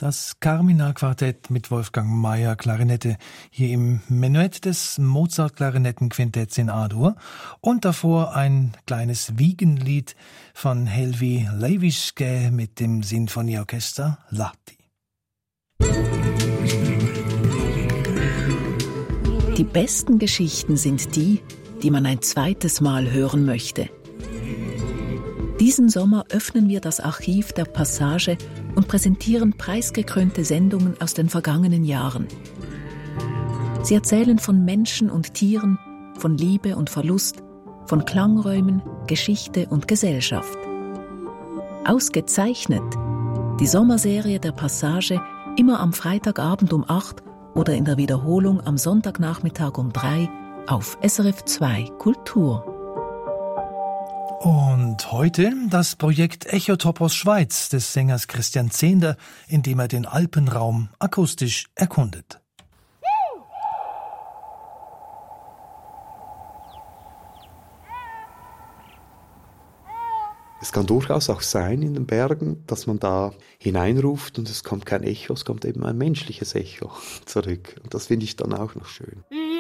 Das Carmina-Quartett mit Wolfgang Mayer Klarinette, hier im Menuett des Mozart-Klarinettenquintetts in A-Dur und davor ein kleines Wiegenlied von Helvi Leivišské mit dem Sinfonieorchester Lahti. Die besten Geschichten sind die, die man ein zweites Mal hören möchte. Diesen Sommer öffnen wir das Archiv der Passage und präsentieren preisgekrönte Sendungen aus den vergangenen Jahren. Sie erzählen von Menschen und Tieren, von Liebe und Verlust, von Klangräumen, Geschichte und Gesellschaft. Ausgezeichnet die Sommerserie der Passage immer am Freitagabend um 8 oder in der Wiederholung am Sonntagnachmittag um 3 auf SRF 2 Kultur. Und heute das Projekt Echotopos Schweiz des Sängers Christian Zehnder, in dem er den Alpenraum akustisch erkundet. Es kann durchaus auch sein in den Bergen, dass man da hineinruft und es kommt kein Echo, es kommt eben ein menschliches Echo zurück. Und das finde ich dann auch noch schön.